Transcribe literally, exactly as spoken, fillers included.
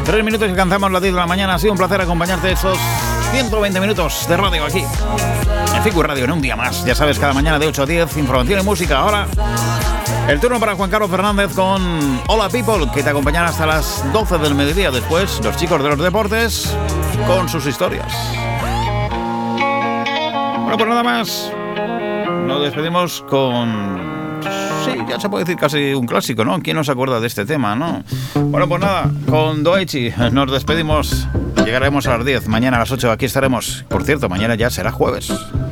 Tres minutos y alcanzamos las diez de la mañana. Ha sido un placer acompañarte estos ciento veinte minutos de radio aquí en Ficu Radio en un día más. Ya sabes, cada mañana de ocho a diez, información y música. Ahora, el turno para Juan Carlos Fernández con Hola People, que te acompañan hasta las doce del mediodía. Después, los chicos de los deportes con sus historias. Bueno, pues nada más. Nos despedimos con... Sí, ya se puede decir casi un clásico, ¿no? ¿Quién no se acuerda de este tema, no? Bueno, pues nada, con Doechi nos despedimos. Llegaremos a las diez, mañana a las ocho aquí estaremos. Por cierto, mañana ya será jueves.